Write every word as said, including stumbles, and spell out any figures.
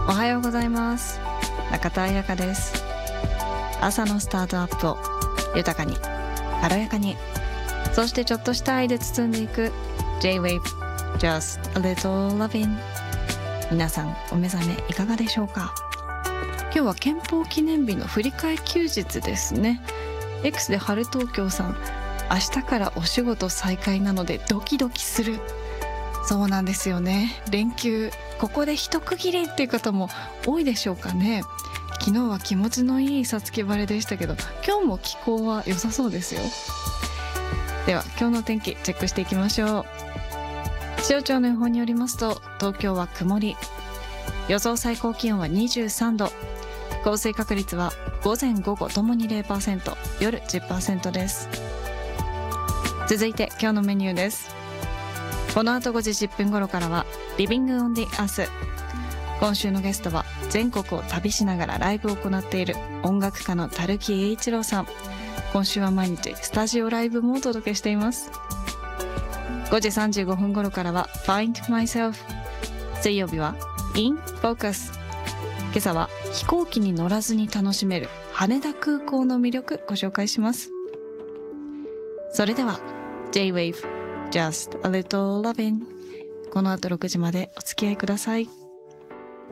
おはようございます。中田彩香です。朝のスタートアップを豊かに軽やかに、そしてちょっとした愛で包んでいく J-Wave Just a Little Lovin'。 皆さんお目覚めいかがでしょうか。今日は憲法記念日の振り替え休日ですね。 X で春東京さん、明日からお仕事再開なのでドキドキする。そうなんですよね。連休ここで一区切りっていう方も多いでしょうかね。昨日は気持ちのいい五月晴れでしたけど、今日も気候は良さそうですよ。では今日の天気チェックしていきましょう。気象庁の予報によりますと、東京は曇り、予想最高気温はにじゅうさんど、降水確率は午前午後ともに ゼロパーセント、夜 じゅっパーセント です。続いて今日のメニューです。この後ごじじゅっぷん頃からは Living on the Earth。 今週のゲストは全国を旅しながらライブを行っている音楽家の樽木英一郎さん。今週は毎日スタジオライブもお届けしています。ごじさんじゅうごふん頃からは Find Myself。 水曜日は In Focus。 今朝は飛行機に乗らずに楽しめる羽田空港の魅力ご紹介します。それでは J-Wave Just a Little Lovin'、 この後ろくじまでお付き合いください。